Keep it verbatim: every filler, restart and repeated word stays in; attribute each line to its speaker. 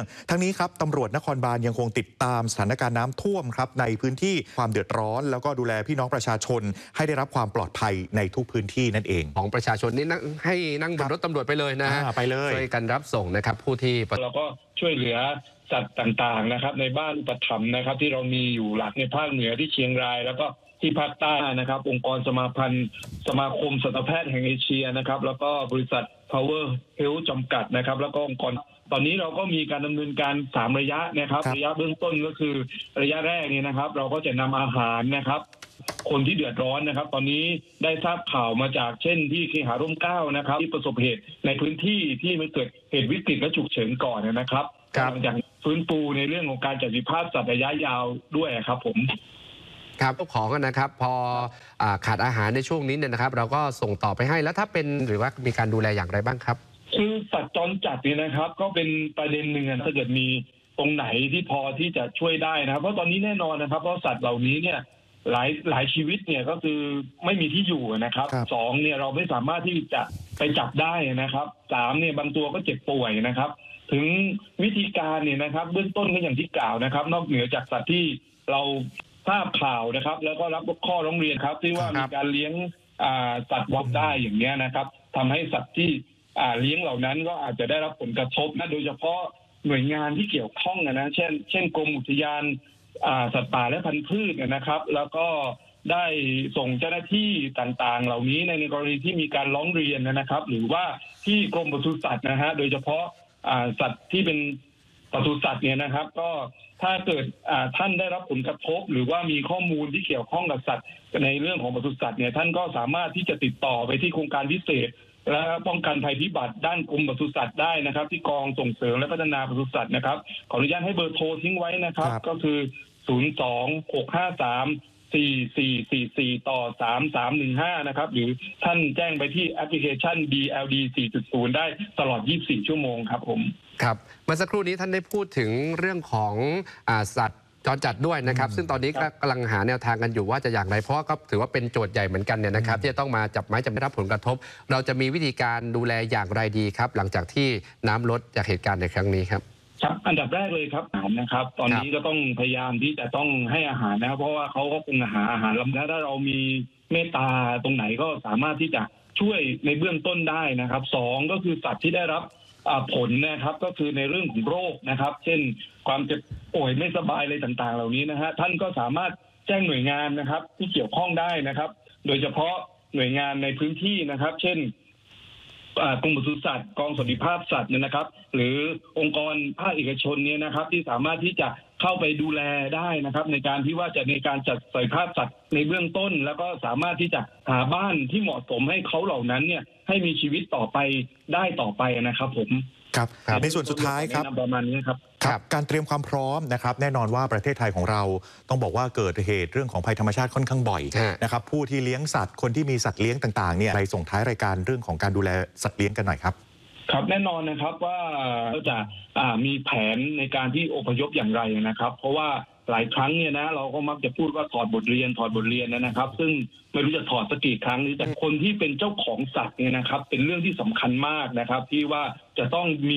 Speaker 1: องทั้งนี้ครับตำรวจนครบาลยังคงติดตามสถานการณ์น้ำท่วมครับในพื้นที่ความเดือดร้อนแล้วก็ดูแลพี่น้องประชาชนให้ได้รับความปลอดภัยในทุกพื้นที่นั่นเอง
Speaker 2: ของประชาชนนี่นั่งให้นั่งบนรถตำรวจไปเลยนะฮะ
Speaker 1: ไปเลย
Speaker 2: ช่วยกันรับส่งนะครับผู้ที่
Speaker 3: เราก็ช่วยเหลือสัตว์ต่างๆนะครับในบ้านอุปถัมภ์นะครับที่เรามีอยู่หลักในภาคเหนือที่เชียงรายแล้วก็ที่ภาคใต้นะครับองค์กรสมาพันธ์สมาคมสัตวแพทย์แห่งเอเชียนะครับแล้วก็บริษัท Power Health จำกัดนะครับแล้วก็องค์กรตอนนี้เราก็มีการดำเนินการสามระยะนะครับระยะเบื้องต้นก็คือระยะแรกเนี่ยนะครับเราก็จะนำอาหารนะครับคนที่เดือดร้อนนะครับตอนนี้ได้ทราบข่าวมาจากเช่นที่เคหะร่มเกล้านะครับที่ประสบเหตุในพื้นที่ที่มันเกิดเหตุวิกฤตและฉุกเฉินก่อนนะครับหลังจากฟื้นฟูในเรื่องของการจัดสิภาพสัตว์ระยะยาวด้วยครับผม
Speaker 2: ครับของนะครับพอขาดอาหารในช่วงนี้เนี่ยนะครับเราก็ส่งต่อไปให้แล้วถ้าเป็นหรือว่ามีการดูแลอย่างไรบ้างครับ
Speaker 3: คือสัตว์จรจัดนี่นะครับก็เป็นประเด็นหนึ่งถ้าเกิดมีตรงไหนที่พอที่จะช่วยได้นะครับเพราะตอนนี้แน่นอนนะครับเพราะสัตว์เหล่านี้เนี่ยหลายหลายชีวิตเนี่ยก็คือไม่มีที่อยู่นะครับสองเนี่ยเราไม่สามารถที่จะไปจับได้นะครับสามเนี่ยบางตัวก็เจ็บป่วยนะครับถึงวิธีการเนี่ยนะครับเบื้องต้นก็อย่างที่กล่าวนะครับนอกเหนือจากสัตว์ที่เราทราบข่าวนะครับแล้วก็รับข้อร้องเรียนครับที่ว่ามีการเลี้ยงสัตว์วัดได้อย่างนี้นะครับทำให้สัตว์ที่เลี้ยงเหล่านั้นก็อาจจะได้รับผลกระทบนะโดยเฉพาะหน่วยงานที่เกี่ยวข้องนะเช่นเช่นกรมอุทยานสัตว์ป่าและพันธุ์พืชนะครับแล้วก็ได้ส่งเจ้าหน้าที่ต่างๆเหล่านี้ในกรณีที่มีการร้องเรียนนะครับหรือว่าที่กรมปศุสัตว์นะฮะโดยเฉพาะสัตว์ที่เป็นปศุสัตว์เนี่ยนะครับก็ถ้าเกิดท่านได้รับผลกระทบหรือว่ามีข้อมูลที่เกี่ยวข้องกับสัตว์ในเรื่องของปศุสัตว์เนี่ยท่านก็สามารถที่จะติดต่อไปที่โครงการพิเศษและป้องกันภัยพิบัติด้านกรมปศุสัตว์ได้นะครับที่กองส่งเสริมและพัฒนาปศุสัตว์นะครับขออนุญาตให้เบอร์โทรทิ้งไว้นะครับก็คือศูนย์ สอง หก ห้า สาม สี่ สี่ สี่ สี่ ต่อ สาม สาม หนึ่ง ห้านะครับหรือท่านแจ้งไปที่แอปพลิเคชัน บี แอล ดี สี่ จุด ศูนย์ ได้ตลอดยี่สิบสี่ชั่วโมงครับผม
Speaker 2: ครับเมื่อสักครู่นี้ท่านได้พูดถึงเรื่องของอ่าสัตว์จรจัดด้วยนะครับซึ่งตอนนี้กำลังหาแนวทางกันอยู่ว่าจะอย่างไรเพราะก็ถือว่าเป็นโจทย์ใหญ่เหมือนกันเนี่ยนะครับที่จะต้องมาจับไม้จับได้รับผลกระทบเราจะมีวิธีการดูแลอย่างไรดีครับหลังจากที่น้ำลดจากเหตุการณ์ในครั้งนี้ครับ
Speaker 3: ครับอันดับแรกเลยครับอาหารนะครับตอนนี้ก็ต้องพยายามที่จะต้องให้อาหารนะครับเพราะว่าเขาก็คงหาอาหารลำแล้วถ้าเรามีเมตตาตรงไหนก็สามารถที่จะช่วยในเบื้องต้นได้นะครับสองก็คือสัตว์ที่ได้รับผลนะครับก็คือในเรื่องของโรคนะครับเช่นความเจ็บป่วยไม่สบายอะไรต่างๆเหล่านี้นะฮะท่านก็สามารถแจ้งหน่วยงานนะครับที่เกี่ยวข้องได้นะครับโดยเฉพาะหน่วยงานในพื้นที่นะครับเช่นกรมปศุสัตว์กองสวัสดิภาพสัตว์เนี่ยนะครับหรือองค์กรภาคเอกชนเนี่ยนะครับที่สามารถที่จะเข้าไปดูแลได้นะครับในการที่ว่าจะในการจัดสวัสดิภาพสัตว์ในเบื้องต้นแล้วก็สามารถที่จะหาบ้านที่เหมาะสมให้เขาเหล่านั้นเนี่ยให้มีชีวิตต่อไปได้ต่อไปนะครับผม
Speaker 1: ครับในส่วนสุดท้ายครับ
Speaker 3: ประมาณนี้ครับ
Speaker 1: ครับการเตรียมความพร้อมนะครับแน่นอนว่าประเทศไทยของเราต้องบอกว่าเกิดเหตุเรื่องของภัยธรรมชาติค่อนข้างบ่อยนะครับผู้ที่เลี้ยงสัตว์คนที่มีสัตว์เลี้ยงต่างๆเนี่ยในส่งท้ายรายการเรื่องของการดูแลสัตว์เลี้ยงกันหน่อยครับ
Speaker 3: ครับแน่นอนนะครับว่าเราจะมีแผนในการที่อพยพอย่างไรนะครับเพราะว่าหลายครั้งเนี่ยนะเราก็มักจะพูดว่าถอดบทเรียนถอดบทเรียนนะครับซึ่งไม่รู้จะถอดสักกี่ครั้งแต่คนที่เป็นเจ้าของสัตว์เนี่ยนะครับเป็นเรื่องที่สำคัญมากนะครับที่ว่าจะต้องมี